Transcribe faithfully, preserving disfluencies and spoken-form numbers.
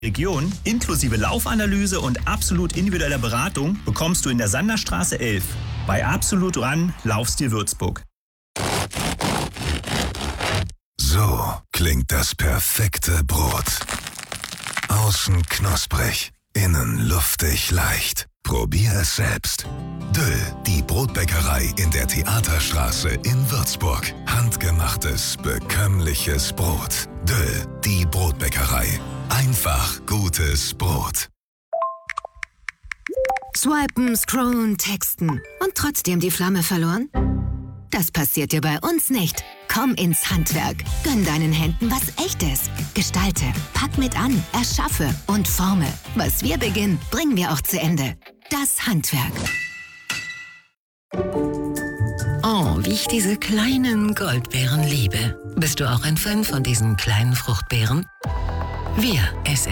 Region inklusive Laufanalyse und absolut individueller Beratung bekommst du in der Sanderstraße elf. Bei Absolut Run Laufstil Würzburg. So klingt das perfekte Brot. Außen knusprig, innen luftig leicht. Probier es selbst. Döll, die Brotbäckerei in der Theaterstraße in Würzburg. Handgemachtes, bekömmliches Brot. Döll, die Brotbäckerei. Einfach gutes Brot. Swipen, scrollen, texten und trotzdem die Flamme verloren? Das passiert dir bei uns nicht. Komm ins Handwerk. Gönn deinen Händen was Echtes. Gestalte, pack mit an, erschaffe und forme. Was wir beginnen, bringen wir auch zu Ende. Das Handwerk. Oh, wie ich diese kleinen Goldbeeren liebe. Bist du auch ein Fan von diesen kleinen Fruchtbeeren? Wir, S